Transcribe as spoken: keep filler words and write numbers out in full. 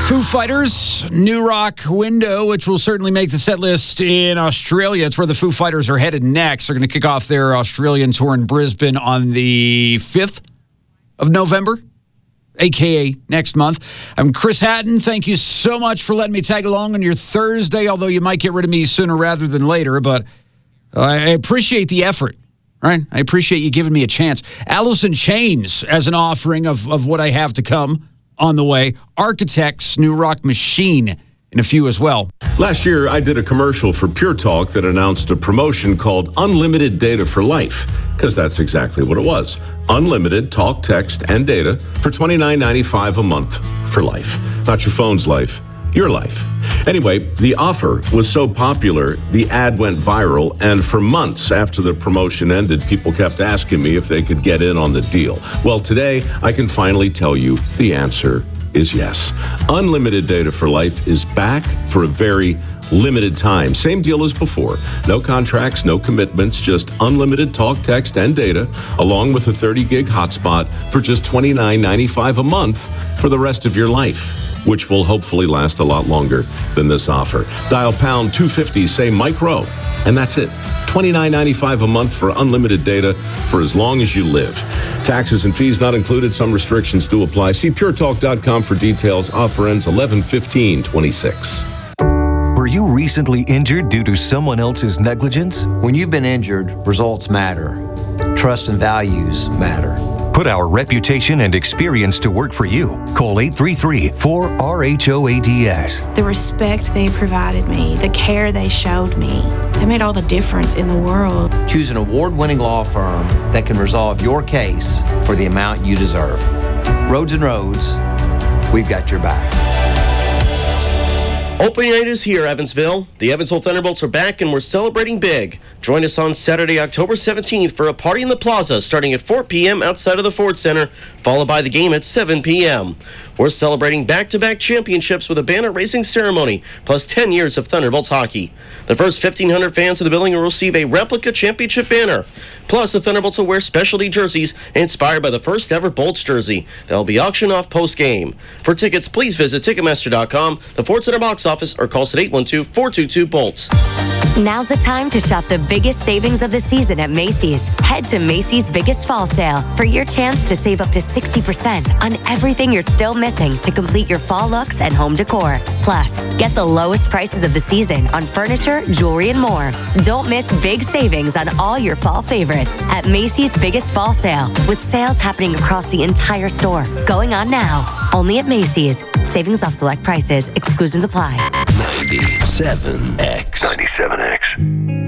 Foo Fighters, New Rock Window, which will certainly make the set list in Australia. It's where the Foo Fighters are headed next. They're going to kick off their Australian tour in Brisbane on the fifth of November, a k a next month. I'm Chris Hatton. Thank you so much for letting me tag along on your Thursday, although you might get rid of me sooner rather than later. But I appreciate the effort, right? I appreciate you giving me a chance. Alice in Chains as an offering of, of what I have to come on the way. Architects, New Rock Machine in a few as well. Last year, I did a commercial for Pure Talk that announced a promotion called Unlimited Data for Life, because that's exactly what it was. Unlimited talk, text, and data for twenty-nine ninety-five a month for life. Not your phone's life, your life. Anyway, the offer was so popular, the ad went viral, and for months after the promotion ended, people kept asking me if they could get in on the deal. Well, today, I can finally tell you the answer is yes. Unlimited Data for Life is back for a very limited time. Same deal as before. No contracts, no commitments, just unlimited talk, text, and data, along with a thirty gig hotspot for just twenty-nine ninety-five a month for the rest of your life, which will hopefully last a lot longer than this offer. Dial pound two fifty, say Mike Rowe, and that's it. twenty-nine ninety-five a month for unlimited data for as long as you live. Taxes and fees not included. Some restrictions do apply. See pure talk dot com for details. Offer ends eleven fifteen twenty-six. Were you recently injured due to someone else's negligence? When you've been injured, results matter. Trust and values matter. Put our reputation and experience to work for you. Call eight three three, four R H O A D S. The respect they provided me, the care they showed me, they made all the difference in the world. Choose an award-winning law firm that can resolve your case for the amount you deserve. Rhodes and Rhodes, we've got your back. Opening night is here, Evansville. The Evansville Thunderbolts are back, and we're celebrating big. Join us on Saturday, October seventeenth for a party in the plaza starting at four p.m. outside of the Ford Center, followed by the game at seven p.m. We're celebrating back-to-back championships with a banner raising ceremony, plus ten years of Thunderbolts hockey. The first fifteen hundred fans of the building will receive a replica championship banner. Plus, the Thunderbolts will wear specialty jerseys inspired by the first ever Bolts jersey that will be auctioned off post-game. For tickets, please visit Ticketmaster dot com, the Ford Center box office, or call us at eight one two, four two two, BOLTS. Now's the time to shop the biggest savings of the season at Macy's. Head to Macy's Biggest Fall Sale for your chance to save up to sixty percent on everything you're still missing to complete your fall looks and home decor. Plus, get the lowest prices of the season on furniture, jewelry, and more. Don't miss big savings on all your fall favorites at Macy's Biggest Fall Sale, with sales happening across the entire store. Going on now. Only at Macy's. Savings off select prices. Exclusions apply. ninety-seven X. ninety-seven X.